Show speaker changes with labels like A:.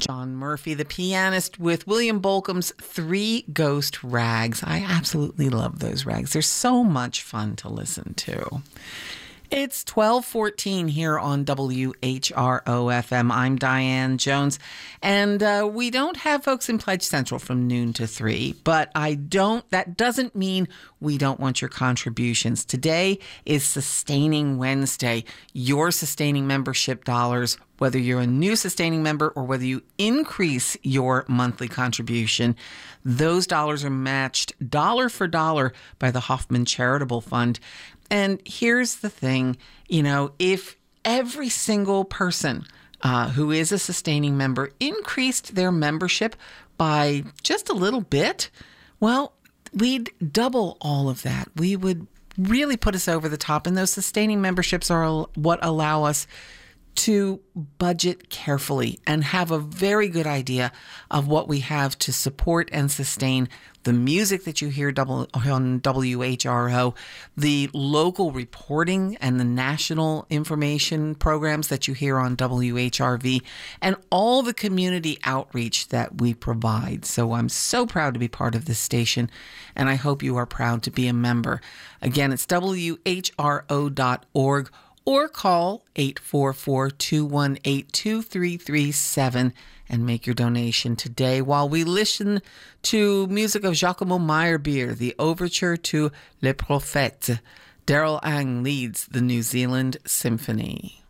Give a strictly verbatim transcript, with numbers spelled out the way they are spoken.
A: John Murphy, the pianist, with William Bolcom's Three Ghost Rags. I absolutely love those rags. They're so much fun to listen to. It's twelve fourteen here on W H R O F M. I'm Diane Jones, and uh, we don't have folks in Pledge Central from noon to three, but I don't, that doesn't mean we don't want your contributions. Today is Sustaining Wednesday. Your sustaining membership dollars, whether you're a new sustaining member or whether you increase your monthly contribution, those dollars are matched dollar for dollar by the Hoffman Charitable Fund. And here's the thing, you know, if every single person uh, who is a sustaining member increased their membership by just a little bit, well, we'd double all of that. We would really put us over the top. And those sustaining memberships are what allow us to budget carefully and have a very good idea of what we have to support and sustain the music that you hear on W H R O, the local reporting and the national information programs that you hear on W H R V, and all the community outreach that we provide. So I'm so proud to be part of this station, and I hope you are proud to be a member. Again, it's W H R O dot org. Or call eight four four, two one eight, two three three seven and make your donation today while we listen to music of Giacomo Meyerbeer, the overture to Le Prophète. Daryl Ang leads the New Zealand Symphony.